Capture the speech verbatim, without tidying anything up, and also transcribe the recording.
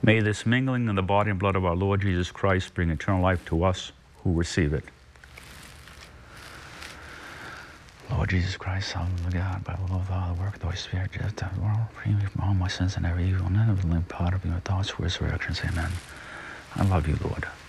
May this mingling in the body and blood of our Lord Jesus Christ bring eternal life to us who receive it. Lord Jesus Christ, Son of God, by the love of God, the work of the Holy Spirit, just have the world, free me from all my sins and every evil, and never live part of your thoughts, words, or actions. Amen. I love you, Lord.